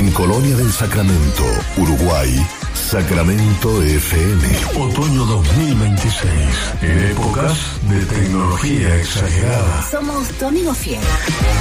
En Colonia del Sacramento, Uruguay, Sacramento FM. Otoño 2026. En épocas de tecnología exagerada. Somos tu amigo fiel.